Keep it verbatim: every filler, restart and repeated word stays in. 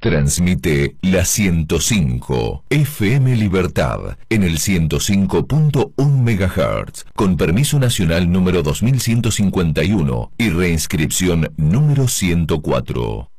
Transmite la ciento cinco, F M Libertad, en el ciento cinco punto uno megahertz, con permiso nacional número dos mil ciento cincuenta y uno y reinscripción número ciento cuatro.